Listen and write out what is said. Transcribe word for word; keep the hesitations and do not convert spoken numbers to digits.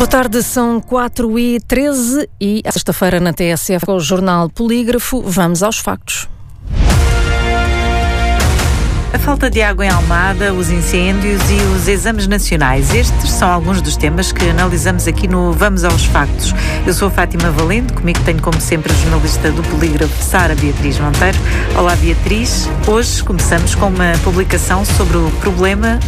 Boa tarde, são quatro e treze e a sexta-feira na T S F com o jornal Polígrafo. Vamos aos factos. A falta de água em Almada, os incêndios e os exames nacionais. Estes são alguns dos temas que analisamos aqui no Vamos aos Factos. Eu sou a Fátima Valente, comigo tenho como sempre a jornalista do Polígrafo, Sara Beatriz Monteiro. Olá Beatriz, hoje começamos com uma publicação sobre o problema